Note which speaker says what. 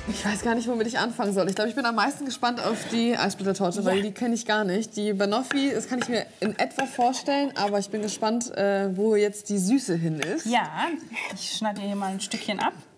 Speaker 1: Ich weiß gar nicht, womit ich anfangen soll. Ich glaube, ich bin am meisten gespannt auf die Eisblättertorte, weil die kenne ich gar nicht. Die Banoffee, das kann ich mir in etwa vorstellen, aber ich bin gespannt, wo jetzt die Süße hin ist.
Speaker 2: Ja, ich schneide hier mal ein Stückchen ab.